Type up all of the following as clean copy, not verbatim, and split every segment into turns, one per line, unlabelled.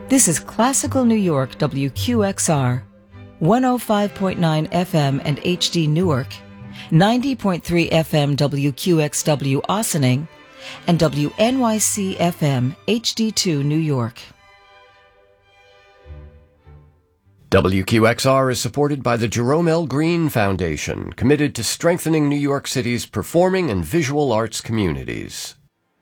This is Classical New York WQXR, 105.9 FM and HD Newark, 90.3 FM WQXW Ossining, and WNYC FM HD2 New York.
WQXR is supported by the Jerome L. Green Foundation, committed to strengthening New York City's performing and visual arts communities.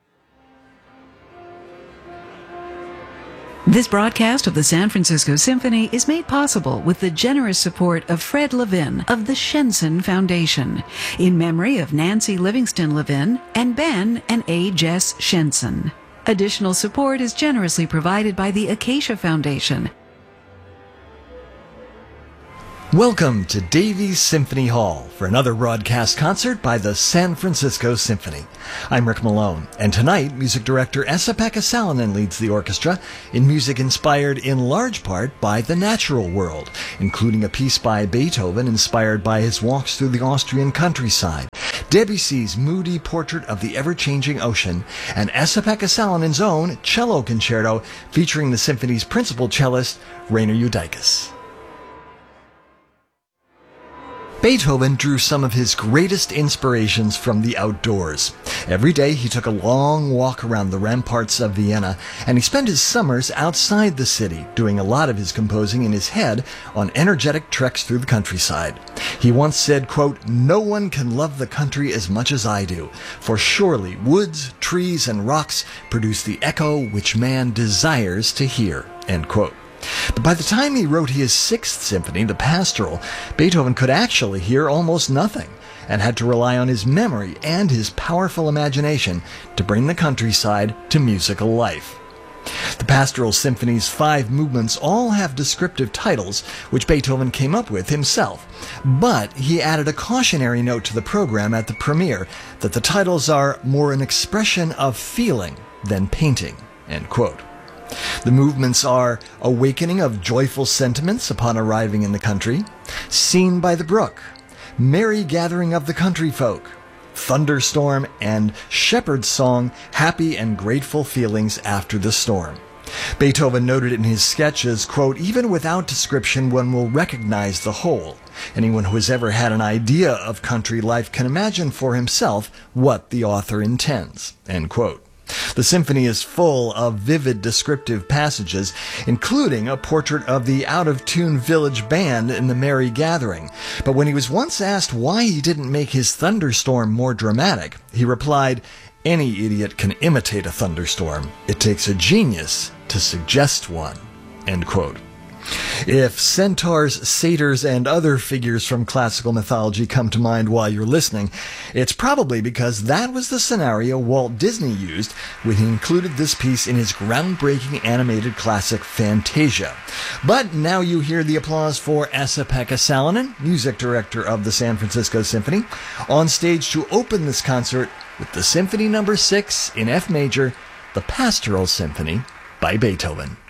This broadcast of the San Francisco Symphony is made possible with the generous support of Fred Levin of the Shenson Foundation, in memory of Nancy Livingston Levin and Ben and A. Jess Shenson. Additional support is generously provided by the Acacia Foundation.
Welcome to Davies Symphony Hall for another broadcast concert by the San Francisco Symphony. I'm Rick Malone, and tonight music director Esa-Pekka Salonen leads the orchestra in music inspired in large part by the natural world, including a piece by Beethoven inspired by his walks through the Austrian countryside, Debussy's moody portrait of the ever-changing ocean, and Esa-Pekka Salonen's own cello concerto featuring the symphony's principal cellist, Rainer Judaitis. Beethoven drew some of his greatest inspirations from the outdoors. Every day he took a long walk around the ramparts of Vienna, and he spent his summers outside the city, doing a lot of his composing in his head on energetic treks through the countryside. He once said, quote, "No one can love the country as much as I do, for surely woods, trees, and rocks produce the echo which man desires to hear," end quote. But by the time he wrote his sixth symphony, the Pastoral, Beethoven could actually hear almost nothing and had to rely on his memory and his powerful imagination to bring the countryside to musical life. The Pastoral Symphony's 5 movements all have descriptive titles, which Beethoven came up with himself. But he added a cautionary note to the program at the premiere that the titles are more an expression of feeling than painting, end quote. The movements are Awakening of Joyful Sentiments Upon Arriving in the Country, Scene by the Brook, Merry Gathering of the Country Folk, Thunderstorm, and Shepherd's Song, Happy and Grateful Feelings After the Storm. Beethoven noted in his sketches, quote, "Even without description one will recognize the whole. Anyone who has ever had an idea of country life can imagine for himself what the author intends," end quote. The symphony is full of vivid descriptive passages, including a portrait of the out-of-tune village band in the Merry Gathering. But when he was once asked why he didn't make his thunderstorm more dramatic, he replied, "Any idiot can imitate a thunderstorm. It takes a genius to suggest one," end quote. If centaurs, satyrs, and other figures from classical mythology come to mind while you're listening, it's probably because that was the scenario Walt Disney used when he included this piece in his groundbreaking animated classic Fantasia. But now you hear the applause for Esa-Pekka Salonen, music director of the San Francisco Symphony, on stage to open this concert with the Symphony No. 6 in F major, the Pastoral Symphony by Beethoven.